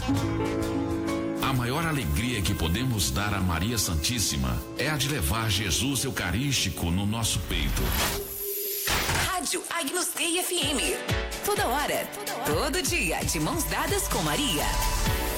A maior alegria que podemos dar a Maria Santíssima é a de levar Jesus Eucarístico no nosso peito. Rádio Agnus Dei FM. Toda hora, todo dia, de mãos dadas com Maria.